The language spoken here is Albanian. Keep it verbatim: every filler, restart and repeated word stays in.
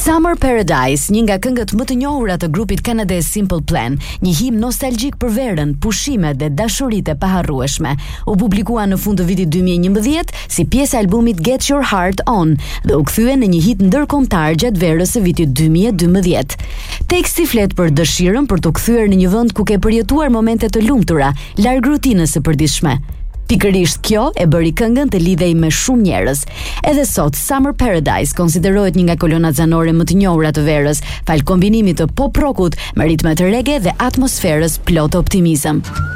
Summer Paradise, një nga këngët më të njohura të grupit kanadez Simple Plan, një him nostalgjik për verën, pushimet dhe dashuritë e paharrueshme. U publikua në fund të vitit dy mijë e njëmbëdhjetë si pjesë e albumit Get Your Heart On dhe u kthye në një hit ndërkombëtar gjatë verës së vitit dy mijë e dymbëdhjetë. Teksti flet për dëshirën për të kthyer në një vend ku ke përjetuar momente të lumtura, larg rutinës së përditshme. Pikërisht kjo e bëri këngën të lidhej me shumë njerëz. Edhe sot Summer Paradise konsiderohet një nga kolonat zanore më të njohura të verës, fal kombinimit të pop rockut me ritme të reggae dhe atmosferës plot optimizëm.